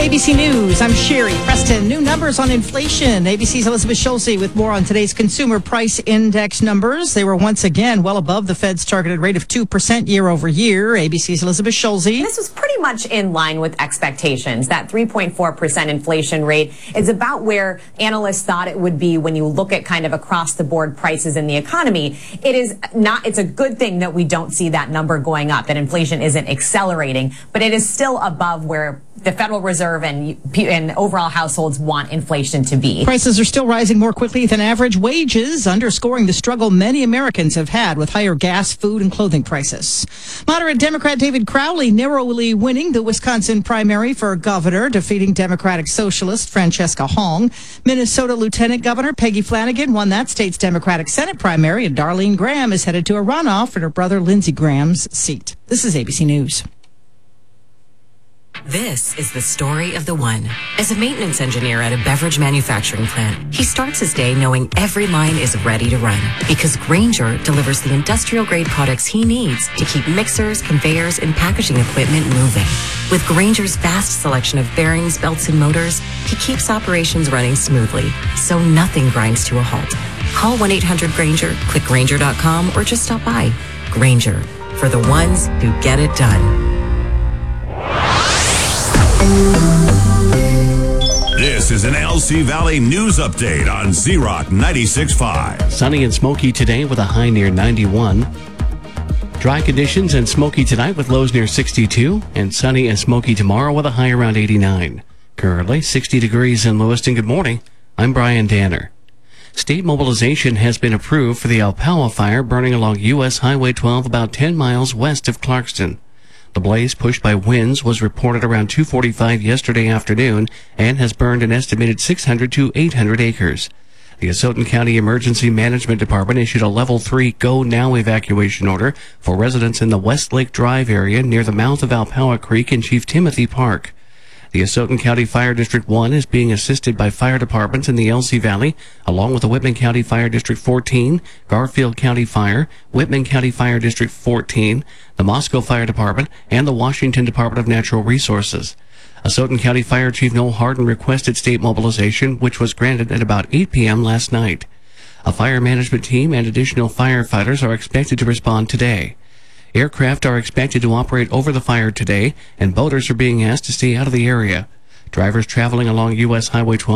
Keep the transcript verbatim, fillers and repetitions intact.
A B C News, I'm Sherry Preston. New numbers on inflation. A B C's Elizabeth Schulze with more on today's consumer price index numbers. They were once again well above the Fed's targeted rate of two percent year over year. A B C's Elizabeth Schulze. This was pretty much in line with expectations. That three point four percent inflation rate is about where analysts thought it would be when you look at kind of across the board prices in the economy. It is not, it's a good thing that we don't see that number going up, that inflation isn't accelerating, but it is still above where the Federal Reserve and, and overall households want inflation to be. Prices are still rising more quickly than average wages, underscoring the struggle many Americans have had with higher gas, food, and clothing prices. Moderate Democrat David Crowley narrowly winning the Wisconsin primary for governor, defeating Democratic Socialist Francesca Hong. Minnesota Lieutenant Governor Peggy Flanagan won that state's Democratic Senate primary, and Darlene Graham is headed to a runoff for her brother Lindsey Graham's seat. This is A B C News. This is the story of the one. As a maintenance engineer at a beverage manufacturing plant, he starts his day knowing every line is ready to run because Grainger delivers the industrial-grade products he needs to keep mixers, conveyors, and packaging equipment moving. With Grainger's vast selection of bearings, belts, and motors, he keeps operations running smoothly, so nothing grinds to a halt. Call one eight hundred Grainger, click Grainger dot com, or just stop by. Grainger, for the ones who get it done. This is an L C Valley News Update on Z-Rock ninety-six point five. Sunny and smoky today with a high near ninety-one. Dry conditions and smoky tonight with lows near sixty-two. And sunny and smoky tomorrow with a high around eighty-nine. Currently sixty degrees in Lewiston. Good morning. I'm Brian Danner. State mobilization has been approved for the Alpala fire burning along U S Highway twelve about ten miles west of Clarkston. The blaze, pushed by winds, was reported around two forty-five yesterday afternoon and has burned an estimated six hundred to eight hundred acres. The Asotin County Emergency Management Department issued a Level three Go Now evacuation order for residents in the Westlake Drive area near the mouth of Alpala Creek and Chief Timothy Park. The Asotin County Fire District one is being assisted by fire departments in the L C Valley, along with the Whitman County Fire District fourteen, Garfield County Fire, Whitman County Fire District fourteen, the Moscow Fire Department, and the Washington Department of Natural Resources. Asotin County Fire Chief Noel Harden requested state mobilization, which was granted at about eight p.m. last night. A fire management team and additional firefighters are expected to respond today. Aircraft are expected to operate over the fire today, and boaters are being asked to stay out of the area. Drivers traveling along U S Highway twelve